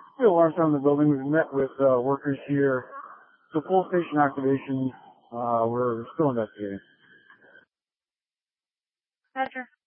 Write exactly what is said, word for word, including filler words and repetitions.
Still alarm sound in the building. We've met with uh, workers here. So full station activation. Uh, we're still investigating. Roger.